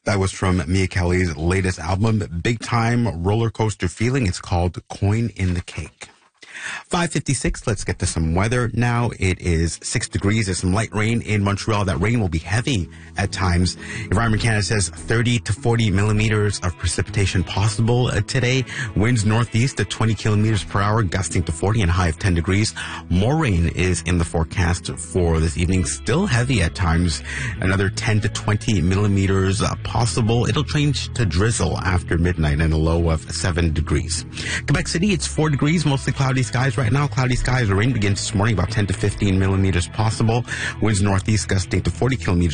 That was from Mia Kelly's latest album, Big Time Roller Coaster Feeling. It's called Coin in the Cake. 5:56. Let's get to some weather now. It is 6 degrees. There's some light rain in Montreal. That rain will be heavy at times. Environment Canada says 30 to 40 millimeters of precipitation possible today. Winds northeast at 20 kilometers per hour, gusting to 40 and a high of 10 degrees. More rain is in the forecast for this evening. Still heavy at times. Another 10 to 20 millimeters possible. It'll change to drizzle after midnight and a low of 7 degrees. Quebec City, it's 4 degrees, mostly cloudy skies right now. Cloudy skies. The rain begins this morning, about 10 to 15 millimeters possible. Winds northeast gusting to 40 kilometers